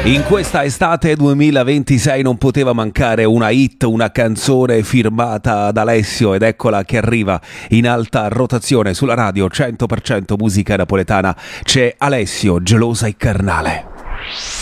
In questa estate 2026 non poteva mancare una hit, una canzone firmata da Alessio, ed eccola che arriva in alta rotazione sulla radio 100% musica napoletana. C'è Alessio, Gelosa e Carnale.